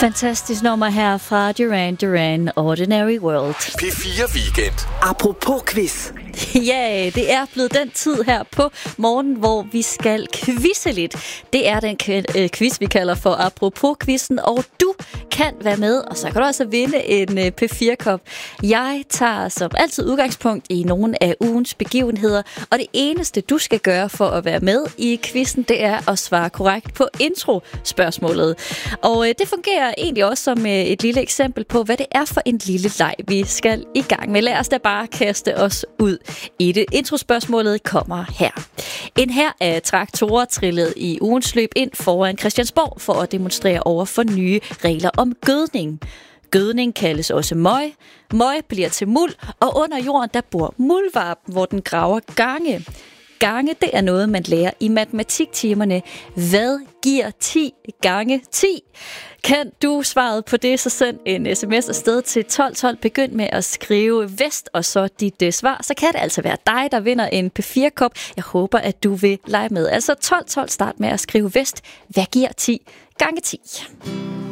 Fantastisk nummer her fra Duran Duran, Ordinary World. P4 Weekend. Apropos quiz. Ja, det er blevet den tid her på morgen, hvor vi skal quizze lidt. Det er den quiz, vi kalder for Apropos-quizzen, og du kan være med, og så kan du altså vinde en P4-kop. Jeg tager som altid udgangspunkt i nogle af ugens begivenheder, og det eneste, du skal gøre for at være med i quizzen, det er at svare korrekt på intro-spørgsmålet. Og det fungerer egentlig også som et lille eksempel på, hvad det er for en lille leg, vi skal i gang med. Lad os da bare kaste os ud i det. Introspørgsmålet kommer her. En hær af traktorer trillede i ugens løb ind foran Christiansborg for at demonstrere over for nye regler om gødning. Gødning kaldes også møg. Møg bliver til muld, og under jorden der bor muldvarpen, hvor den graver gange. Gange, det er noget, man lærer i matematiktimerne. Hvad giver 10 gange 10? Kan du svaret på det, så send en sms afsted til 1212. Begynd med at skrive vest, og så dit svar. Så kan det altså være dig, der vinder en P4-kop. Jeg håber, at du vil lege med. Altså 1212, start med at skrive vest. Hvad giver 10 gange 10?